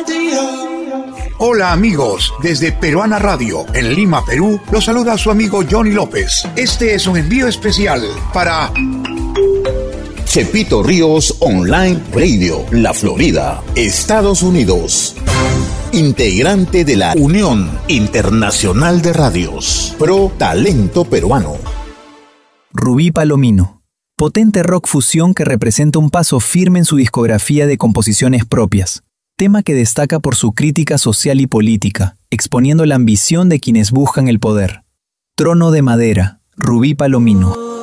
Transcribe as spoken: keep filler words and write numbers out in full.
Hola amigos, desde Peruana Radio, en Lima, Perú, los saluda su amigo Johnny López. Este es un envío especial para Chepito Ríos Online Radio, La Florida, Estados Unidos. Integrante de la Unión Internacional de Radios, Pro Talento Peruano. Rubí Palomino, potente rock fusión que representa un paso firme en su discografía de composiciones propias. Tema que destaca por su crítica social y política, exponiendo la ambición de quienes buscan el poder. Trono de Madera, Rubí Palomino.